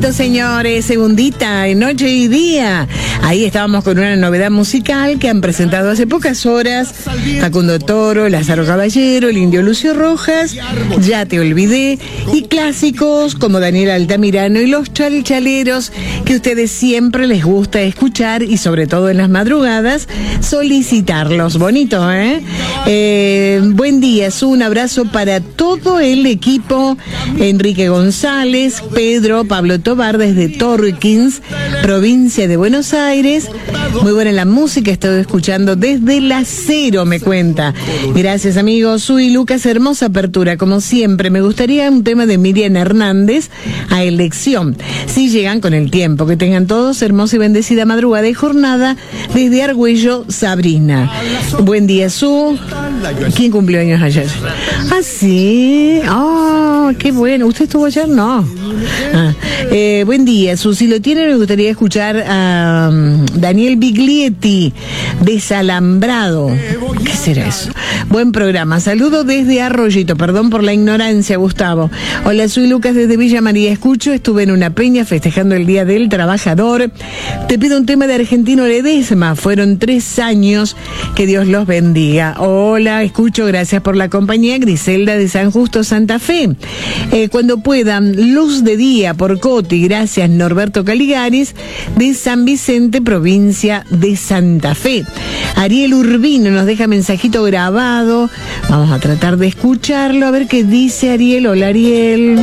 Listo, señores, segundita en Noche y Día. Ahí estábamos con una novedad musical que han presentado hace pocas horas Facundo Toro, Lázaro Caballero, el Indio Lucio Rojas, Ya te olvidé, y clásicos como Daniel Altamirano y los Chalchaleros, que a ustedes siempre les gusta escuchar y sobre todo en las madrugadas solicitarlos. Bonito, ¿eh? Buen día, un abrazo para todo el equipo. Enrique González, Pedro, Pablo Tobar desde Torquins, provincia de Buenos Aires. Muy buena la música, estoy escuchando desde la Cero, me cuenta. Gracias, amigos. Soy Lucas, hermosa apertura, como siempre. Me gustaría un tema de Miriam Hernández a elección. Si llegan con el tiempo, que tengan todos hermosa y bendecida madrugada y jornada desde Argüello, Sabrina. Buen día, Su. ¿Quién cumplió años ayer? Ah, sí. Oh, qué bueno. ¿Usted estuvo ayer? No. Buen día, Su. Si lo tiene, me gustaría escuchar a Daniel Biglietti, Desalambrado. ¿Qué será eso? Buen programa. Saludo desde Arroyito. Perdón por la ignorancia, Gustavo. Hola, soy Lucas desde Villa María. Escucho, estuve en una peña festejando el Día del Trabajador. Te pido un tema de Argentino Ledesma. Fueron 3 años. Que Dios los bendiga. Hola, escucho. Gracias por la compañía. Griselda de San Justo, Santa Fe. Cuando puedan, Luz de Día por Coti. Gracias, Norberto Caligaris de San Vicente, provincia de Santa Fe. Ariel Urbino nos deja mensajito grabado. Vamos a tratar de escucharlo, a ver qué dice Ariel. Hola, Ariel.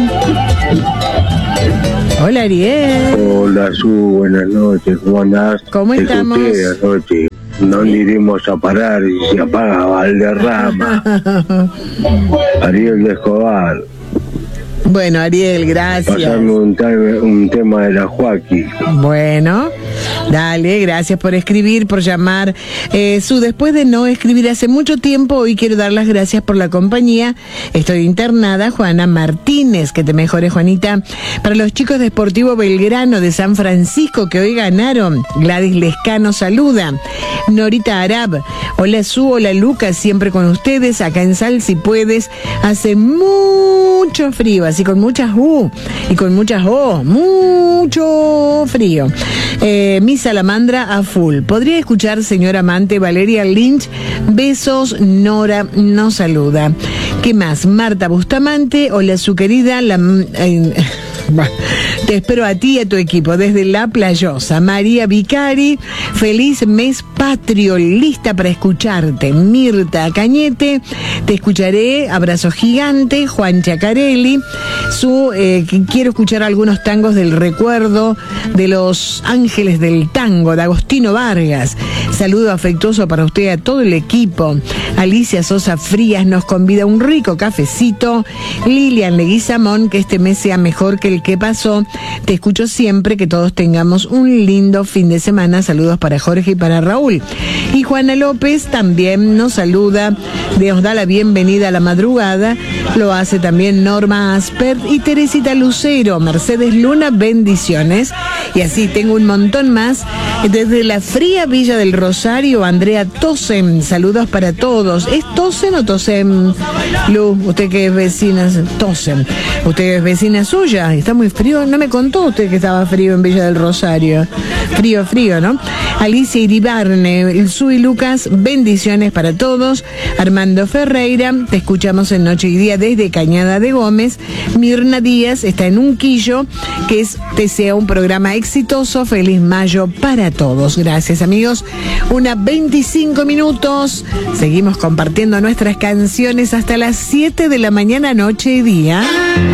Hola, Ariel. Hola, Su, buenas noches, ¿cómo andás? ¿Cómo estamos? Anoche. No iremos a parar y se apaga Valderrama. Ariel de Escobar. Bueno, Ariel, gracias. Pasarme un tema de la Joaquín. Bueno, dale, gracias por escribir, por llamar. Su, después de no escribir hace mucho tiempo, hoy quiero dar las gracias por la compañía. Estoy internada, Juana Martínez, que te mejore, Juanita. Para los chicos de Sportivo Belgrano de San Francisco que hoy ganaron, Gladys Lescano saluda. Norita Arab, hola, Su, hola, Lucas, siempre con ustedes. Acá en Sal, si puedes, hace mucho frío, así con muchas U y con muchas O, mucho frío. Mi salamandra a full. ¿Podría escuchar, señora amante, Valeria Lynch? Besos, Nora nos saluda. ¿Qué más? Marta Bustamante, hola, su querida, te espero a ti y a tu equipo desde La Playosa. María Vicari, feliz mes patrio, lista para escucharte. Mirta Cañete, te escucharé, abrazo gigante. Juan Chacarelli, quiero escuchar algunos tangos del recuerdo de los ángeles del tango, de Agostino Vargas. Saludo afectuoso para usted y a todo el equipo. Alicia Sosa Frías nos convida a un rico cafecito. Lilian Leguizamón, que este mes sea mejor que el que pasó. Te escucho siempre, que todos tengamos un lindo fin de semana. Saludos para Jorge y para Raúl. Y Juana López también nos saluda, nos da la bienvenida a la madrugada. Lo hace también Norma Aspert y Teresita Lucero. Mercedes Luna, bendiciones. Y así tengo un montón más. Desde la fría Villa del Rosario, Andrea Tosen, saludos para todos. ¿Es Tosen o Tosen, Lu? Usted que es vecina, Tosen. Usted es vecina suya, está muy frío. No me contó usted que estaba frío en Villa del Rosario. Frío, ¿no? Alicia Iribarne, el Su y Lucas, bendiciones para todos. Armando Ferreira, te escuchamos en Noche y Día desde Cañada de Gómez. Mirna Díaz está en Unquillo, que te sea un programa exitoso. Feliz mayo para todos. Gracias, amigos. 1:25 minutos. Seguimos compartiendo nuestras canciones hasta las 7 de la mañana, Noche y Día.